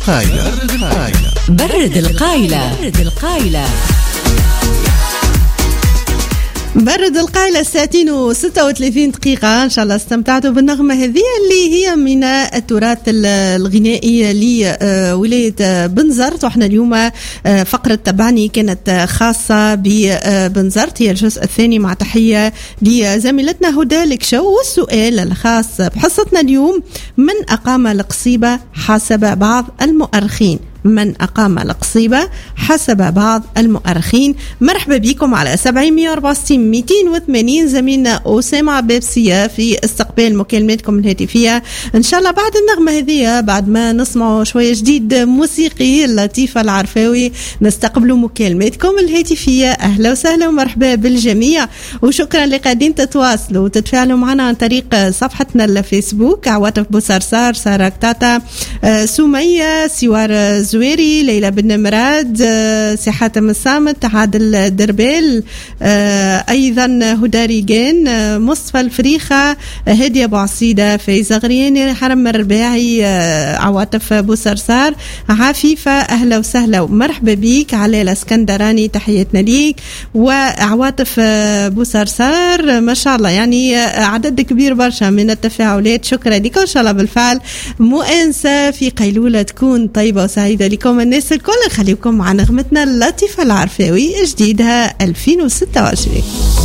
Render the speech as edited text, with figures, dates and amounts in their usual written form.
برد القايلة. برد القايلة 36 دقيقة. إن شاء الله استمتعتوا بالنغمة هذه اللي هي من التراث الغنائي لولاية بنزرت. وإحنا اليوم فقرة تبعني كانت خاصة ببنزرت، هي الجزء الثاني، مع تحية لزميلتنا هدى لكشو. والسؤال الخاص بحصتنا اليوم: من أقام القصيبة حسب بعض المؤرخين؟ من أقام القصيبة حسب بعض المؤرخين. مرحبا بكم على 764-280. زميلنا أسامة عبابسية في استقبال مكالماتكم الهاتفية. إن شاء الله بعد النغمة هذه، بعد ما نسمع شوية جديد موسيقي لطيفة العرفاوي، نستقبلوا مكالماتكم الهاتفية. أهلا وسهلا ومرحبا بالجميع، وشكرا اللي قاعدين تتواصلوا وتتفاعلوا معنا عن طريق صفحتنا الفيسبوك: عواطف بوصرصار، سارة كتاتا، سمية، سوار زويري، ليلى بن مراد، سي حاتم الصامت، عادل دربيل، أيضا هدى ريجان، مصطفى الفريخة، هادي أبو عصيدة، فايزة غرياني، حرم الرباعي، عواطف بوصرصار، عفيفة. أهلا وسهلا ومرحبا بيك. علي الاسكندراني، تحياتنا ليك. وعواطف بوصرصار، ما شاء الله يعني عدد كبير برشا من التفاعلات، شكرا لك. وإن شاء الله بالفعل مؤنسة في قيلولة تكون طيبة وسعيدة لكم الناس الكل. خليكم مع نغمتنا اللطيفة العرفاوي جديدها 2026.